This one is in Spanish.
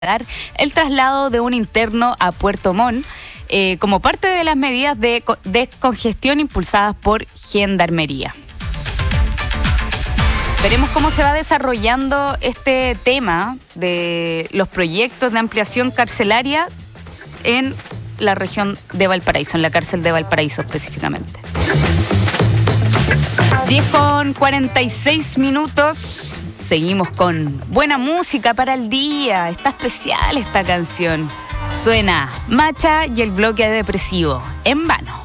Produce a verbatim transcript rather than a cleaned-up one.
dar el traslado de un interno a Puerto Montt eh, como parte de las medidas de descongestión impulsadas por Gendarmería. Veremos cómo se va desarrollando este tema de los proyectos de ampliación carcelaria en la región de Valparaíso, en la cárcel de Valparaíso específicamente. diez con cuarenta y seis minutos. Seguimos con buena música para el día. Está especial esta canción. Suena Macha y el bloque depresivo. En vano.